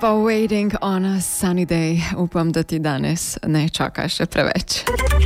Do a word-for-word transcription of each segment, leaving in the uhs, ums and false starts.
Pa waiting on a sunny day. Upam, da ti danes ne čaka še preveč.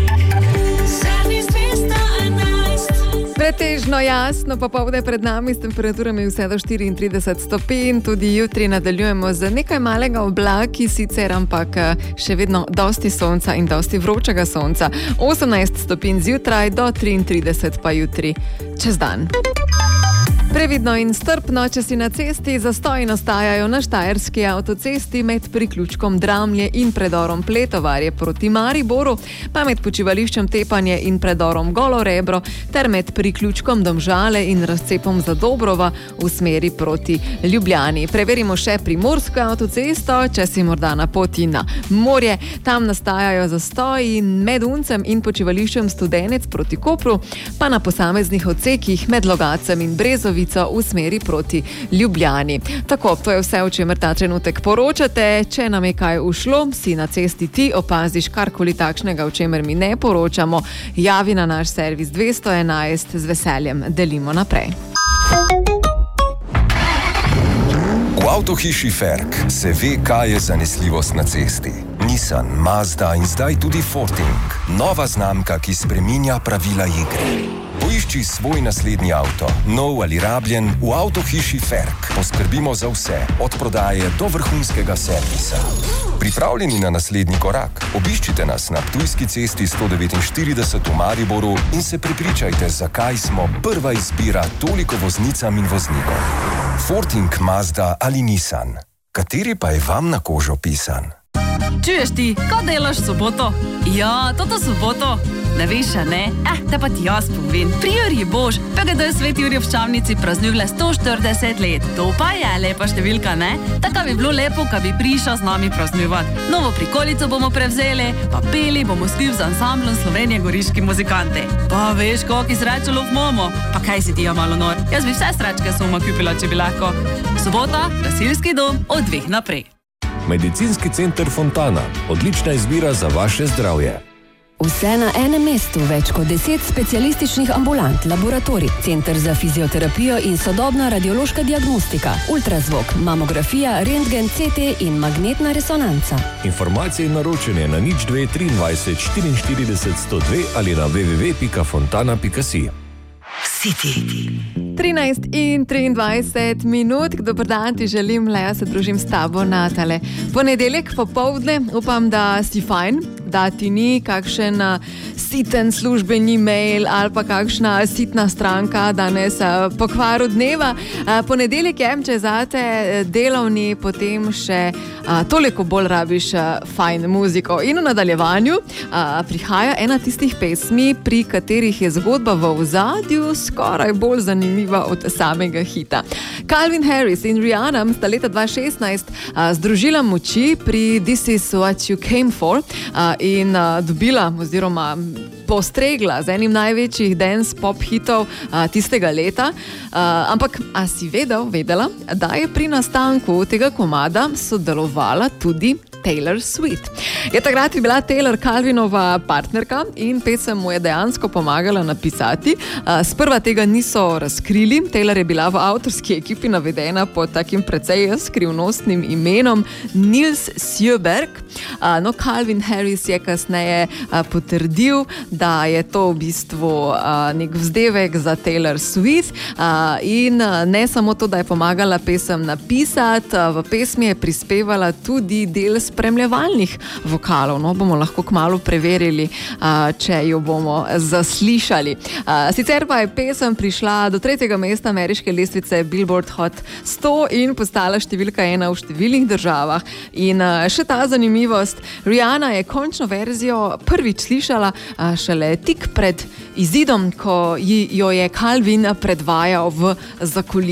Pretežno jasno, popoldne pred nami s temperaturami vse do štiriintrideset stopinj. Tudi jutri nadaljujemo z nekaj malega oblaki, sicer ampak še vedno dosti sonca in dosti vročega sonca. osemnajst stopinj zjutraj do triintrideset pa jutri čez dan. Previdno in strpno, če si na cesti, zastoji nastajajo na štajerski avtocesti med priključkom Dramlje in predorom Pletovarje proti Mariboru, pa med počivališčem Tepanje in predorom Golo Rebro, ter med priključkom Domžale in razcepom Zadobrova v smeri proti Ljubljani. Preverimo še primorsko avtocesto, če si morda na poti na morje. Tam nastajajo zastoji med Uncem in počivališčem Studenec proti Kopru, pa na posameznih odsekih med Logacem in Brezovico v smeri proti Ljubljani. Tako, to je vse, o čemer ta trenutek poročate. Če nam je kaj ušlo, si na cesti ti opaziš karkoli takšnega, o čemer mi ne poročamo, javi na naš servis dvesto enajst, z veseljem delimo naprej. V avtohiši Ferk se ve, kaj je zanesljivost na cesti. Nissan, Mazda in zdaj tudi Forting. Nova znamka, ki spreminja pravila igre. Poišči svoj naslednji avto, nov ali rabljen, v avtohiši Ferk. Poskrbimo za vse, od prodaje do vrhunskega servisa. Pripravljeni na naslednji korak? Obiščite nas na Ptujski cesti sto devetinštirideset v Mariboru in se prepričajte, zakaj smo prva izbira toliko voznicam in voznikom. Forting, Mazda ali Nissan. Kateri pa je vam na kožo pisan? Čuješ ti, kaj delaš v soboto? Ja, toto soboto. Ne veš, ne? Eh, da pa ti jaz povem. Pri Jurji Bož, P G D Sveti Jurje v Ščavnici praznuje sto štirideset let. To pa je lepa številka, ne? Tako bi bilo lepo, kad bi prišel z nami praznujevati. Novo prikolico bomo prevzeli, pa peli bomo skriv z ansamblom Slovenije Goriški muzikanti. Pa veš, koliko srečalo v momo? Pa kaj si ti ja malo nor? Jaz bi vse srečke soma kupila, če bi lahko. Sobota, gasilski dom, od dveh naprej. Medicinski center Fontana. Odlična izbira za vaše zdravje. Vse na enem mestu, več kot deset specialističnih ambulant, laboratorij, center za fizioterapijo in sodobna radiološka diagnostika, ultrazvok, mamografija, rentgen, C T in magnetna resonanca. Informacije in naročanje na nič dve triindvajset štiriinštirideset sto dve ali na w w w pika fontana pika si. trinajst in triindvajset minut, dober dan, ti želim, Lea, se družim s tabo na tale ponedeljek popoldne. Upam, da si fajn, da ti ni kakšen siten službeni mail ali pa kakšna sitna stranka danes po kvaru dneva. Ponedeljek je, če zate delovni, potem še toliko bolj rabiš fajn muziko. In v nadaljevanju prihaja ena tistih pesmi, pri katerih je zgodba v ozadju skoraj bolj zanimiva od samega hita. Calvin Harris in Rihanna sta leta dva tisoč šestnajst združila moči pri This Is What You Came For in dobila oziroma postregla z enim največjih dance pop hitov tistega leta. Ampak, a si vedel, vedela, da je pri nastanku tega komada sodelovala tudi Taylor Swift. Je takrat je bila Taylor Calvinova partnerka in pesem mu je dejansko pomagala napisati. Sprva tega niso razkrili. Taylor je bila v avtorski ekipi navedena pod takim precej skrivnostnim imenom Nils Sjöberg. No, Calvin Harris je kasneje potrdil, da je to v bistvu nek vzdevek za Taylor Swift in ne samo to, da je pomagala pesem napisati, v pesmi je prispevala tudi del spremljevalnih vokalov. No, bomo lahko kmalu preverili, če jo bomo zaslišali. Sicer pa je pesem prišla do tretjega mesta ameriške lestvice Billboard Hot sto in postala številka ena v številnih državah. In še ta zanimivost, Rihanna je končno verzijo prvič slišala šele tik pred izidom, ko jo je Calvin predvajal v zakulisju.